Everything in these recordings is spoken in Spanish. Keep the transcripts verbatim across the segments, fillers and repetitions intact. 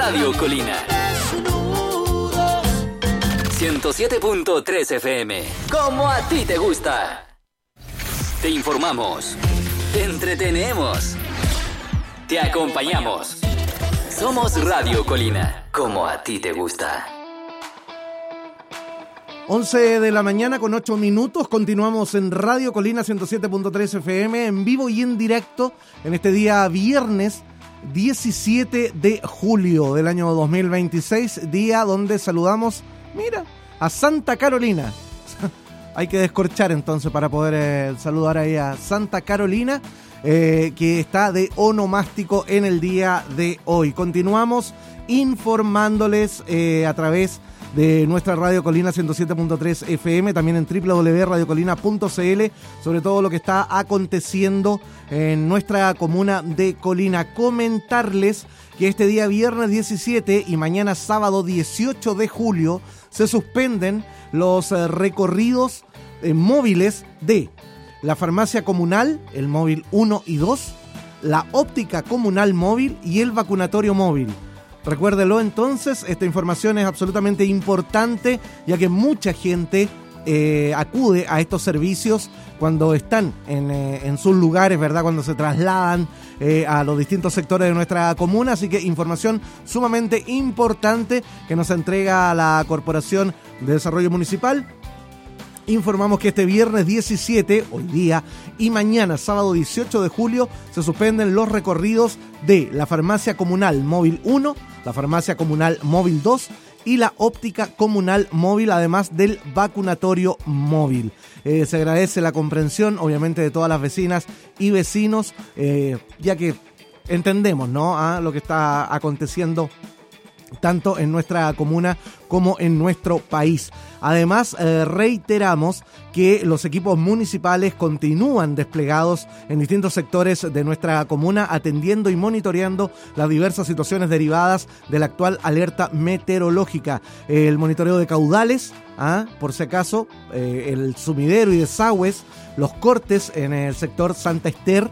Radio Colina. ciento siete punto tres F M. Como a ti te gusta. Te informamos. Te entretenemos. Te acompañamos. Somos Radio Colina. Como a ti te gusta. once de la mañana con ocho minutos, continuamos en Radio Colina ciento siete punto tres F M, en vivo y en directo, en este día viernes diecisiete de julio del año dos mil veintiséis, día donde saludamos, mira, a Santa Carolina. Hay que descorchar entonces para poder eh, saludar ahí a Santa Carolina, eh, que está de onomástico en el día de hoy. Continuamos informándoles eh, a través de nuestra Radio Colina ciento siete punto tres F M, también en doble u doble u doble u punto radio colina punto c l, sobre todo lo que está aconteciendo en nuestra comuna de Colina. Comentarles que este día viernes diecisiete y mañana sábado dieciocho de julio se suspenden los eh, recorridos eh, móviles de la farmacia comunal, el móvil uno y dos, la óptica comunal móvil y el vacunatorio móvil. Recuérdelo entonces, esta información es absolutamente importante, ya que mucha gente eh, acude a estos servicios cuando están en, eh, en sus lugares, ¿verdad? Cuando se trasladan eh, a los distintos sectores de nuestra comuna, así que información sumamente importante que nos entrega la Corporación de Desarrollo Municipal. Informamos que este viernes diecisiete, hoy día, y mañana, sábado dieciocho de julio, se suspenden los recorridos de la farmacia comunal móvil uno, la farmacia comunal móvil dos y la óptica comunal móvil, además del vacunatorio móvil. Eh, se agradece la comprensión, obviamente, de todas las vecinas y vecinos, eh, ya que entendemos, ¿no?, a lo que está aconteciendo tanto en nuestra comuna como en nuestro país. Además, eh, reiteramos que los equipos municipales continúan desplegados en distintos sectores de nuestra comuna, atendiendo y monitoreando las diversas situaciones derivadas de la actual alerta meteorológica. El monitoreo de caudales, ¿ah? por si acaso, eh, el sumidero y desagües, los cortes en el sector Santa Ester,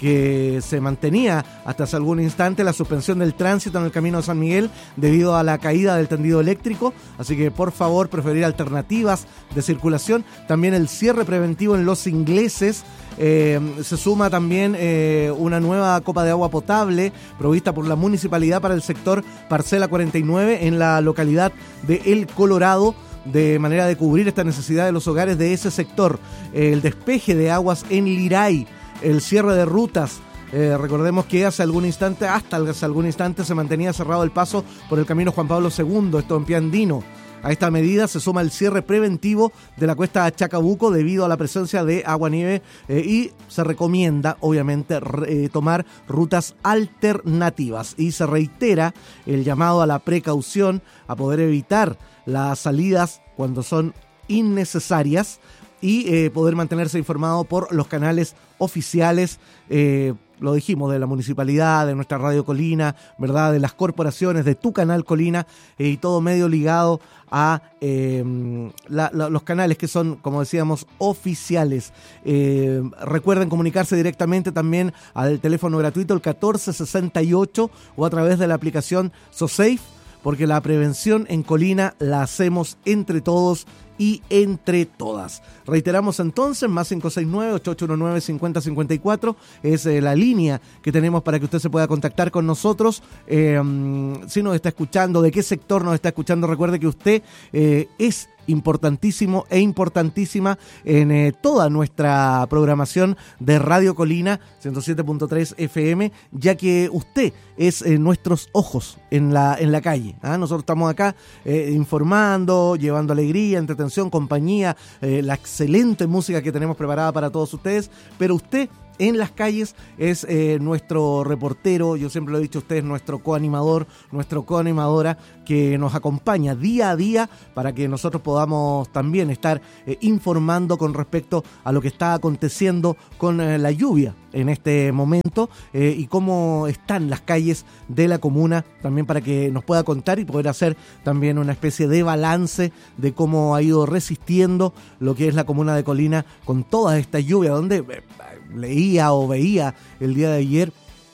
que se mantenía hasta hace algún instante, la suspensión del tránsito en el camino de San Miguel debido a la caída del tendido eléctrico, así que por favor preferir alternativas de circulación. También el cierre preventivo en Los Ingleses. Eh, se suma también eh, una nueva copa de agua potable provista por la municipalidad para el sector Parcela cuarenta y nueve en la localidad de El Colorado, de manera de cubrir esta necesidad de los hogares de ese sector. El despeje de aguas en Liray, el cierre de rutas. Eh, recordemos que hace algún instante, hasta hace algún instante, se mantenía cerrado el paso por el camino Juan Pablo segundo, esto en Pie Andino. A esta medida se suma el cierre preventivo de la cuesta Chacabuco debido a la presencia de agua-nieve eh, y se recomienda, obviamente, re, eh, tomar rutas alternativas. Y se reitera el llamado a la precaución, a poder evitar las salidas cuando son innecesarias y eh, poder mantenerse informado por los canales oficiales, eh, lo dijimos, de la municipalidad, de nuestra Radio Colina, ¿verdad?, de las corporaciones, de tu canal Colina, eh, y todo medio ligado a eh, la, la, los canales que son, como decíamos, oficiales. Eh, recuerden comunicarse directamente también al teléfono gratuito, el catorce sesenta y ocho, o a través de la aplicación SoSafe, porque la prevención en Colina la hacemos entre todos y entre todas. Reiteramos entonces, más cinco seis nueve, ocho ocho uno nueve, cinco cero cinco cuatro es eh, la línea que tenemos para que usted se pueda contactar con nosotros. Eh, si nos está escuchando, de qué sector nos está escuchando, recuerde que usted eh, es importantísimo e importantísima en eh, toda nuestra programación de Radio Colina ciento siete punto tres F M, ya que usted es eh, nuestros ojos en la, en la calle. ¿ah? Nosotros estamos acá eh, informando, llevando alegría, entretención, compañía, eh, la excelente música que tenemos preparada para todos ustedes, pero usted en las calles es eh, nuestro reportero, yo siempre lo he dicho, usted es nuestro coanimador, nuestro coanimadora, que nos acompaña día a día para que nosotros podamos también estar eh, informando con respecto a lo que está aconteciendo con eh, la lluvia en este momento eh, y cómo están las calles de la comuna, también para que nos pueda contar y poder hacer también una especie de balance de cómo ha ido resistiendo lo que es la comuna de Colina con toda esta lluvia, donde eh, leía o veía el día de ayer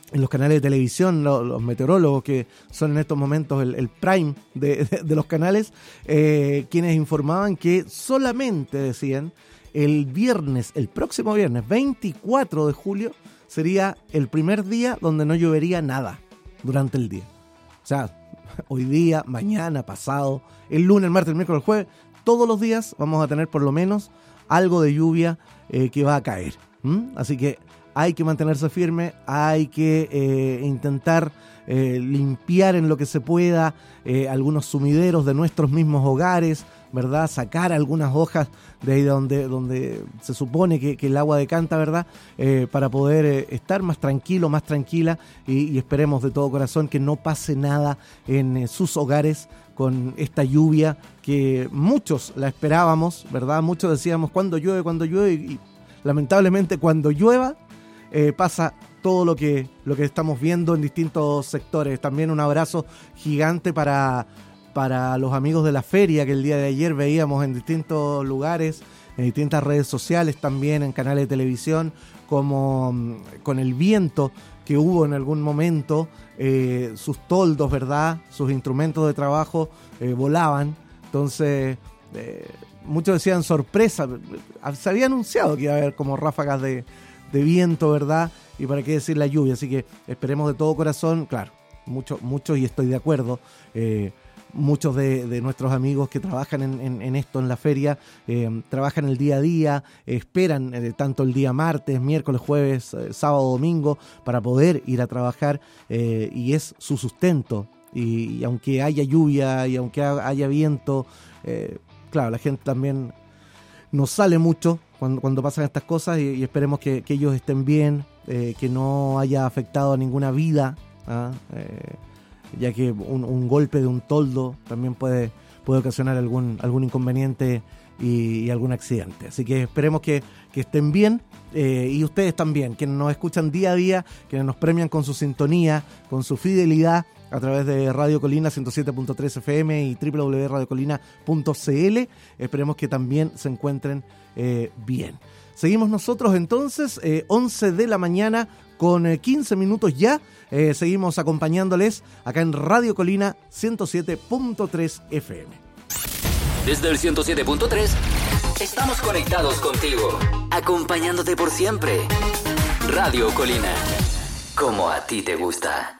en los canales de televisión, los, los meteorólogos que son en estos momentos el, el prime de, de, de los canales, eh, quienes informaban que solamente decían el viernes, el próximo viernes, veinticuatro de julio, sería el primer día donde no llovería nada durante el día. O sea, hoy día, mañana, pasado, el lunes, el martes, el miércoles, el jueves, todos los días vamos a tener por lo menos algo de lluvia eh, que va a caer. ¿Mm? Así que hay que mantenerse firme, hay que eh, intentar eh, limpiar en lo que se pueda eh, algunos sumideros de nuestros mismos hogares, ¿verdad? Sacar algunas hojas de ahí donde, donde se supone que, que el agua decanta, ¿verdad? Eh, para poder eh, estar más tranquilo, más tranquila y, y esperemos de todo corazón que no pase nada en eh, sus hogares con esta lluvia que muchos la esperábamos, ¿verdad? Muchos decíamos, ¿cuándo llueve? ¿Cuándo llueve? Y, y lamentablemente cuando llueva eh, pasa todo lo que, lo que estamos viendo en distintos sectores. También un abrazo gigante para... para los amigos de la feria que el día de ayer veíamos en distintos lugares, en distintas redes sociales también, en canales de televisión, como con el viento que hubo en algún momento, eh, sus toldos, ¿verdad? Sus instrumentos de trabajo eh, volaban. Entonces, eh, muchos decían sorpresa. Se había anunciado que iba a haber como ráfagas de, de viento, ¿verdad? Y para qué decir la lluvia. Así que esperemos de todo corazón, claro, muchos, muchos y estoy de acuerdo, eh, muchos de, de nuestros amigos que trabajan en, en, en esto, en la feria, eh, trabajan el día a día, eh, esperan eh, tanto el día martes, miércoles, jueves, eh, sábado, domingo, para poder ir a trabajar eh, y es su sustento. Y, y aunque haya lluvia y aunque haya viento, eh, claro, la gente también no sale mucho cuando, cuando pasan estas cosas y, y esperemos que, que ellos estén bien, eh, que no haya afectado a ninguna vida, ¿ah? eh, ya que un, un golpe de un toldo también puede, puede ocasionar algún, algún inconveniente y, y algún accidente. Así que esperemos que, que estén bien eh, y ustedes también, quienes nos escuchan día a día, quienes nos premian con su sintonía, con su fidelidad a través de Radio Colina ciento siete punto tres F M y doble u doble u doble u punto radio colina punto c l. Esperemos que también se encuentren eh, bien. Seguimos nosotros entonces, eh, once de la mañana con eh, quince minutos ya. Eh, seguimos acompañándoles acá en Radio Colina ciento siete punto tres F M. Desde el ciento siete punto tres estamos conectados contigo, acompañándote por siempre. Radio Colina, como a ti te gusta.